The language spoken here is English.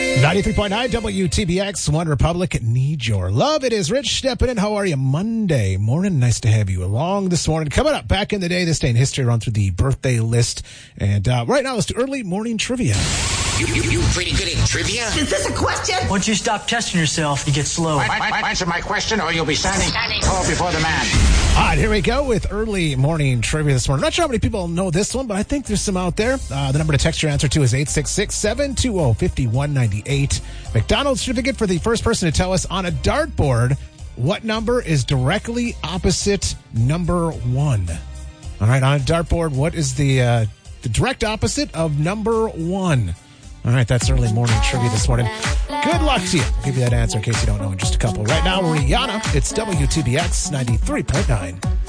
93.9 WTBX, One Republic, Need Your Love. It is Rich stepping in. How are you? Monday morning. Nice to have you along this morning. Coming up, back in the day, this day in history, run through the birthday list. And right now, let's do early morning trivia. You pretty good at trivia? Is this a question? Once you stop testing yourself, you get slow. Answer my question or you'll be standing tall before the man. All right, here we go with early morning trivia this morning. Not sure how many people know this one, but I think there's some out there. The number to text your answer to is 866-720-5198. McDonald's certificate for the first person to tell us on a dartboard what number is directly opposite number 1. All right, on a dartboard, what is the direct opposite of number 1? All right, that's early morning trivia this morning. Good luck to you. I'll give you that answer in case you don't know in just a couple. Right now, Rihanna, it's WTBX 93.9.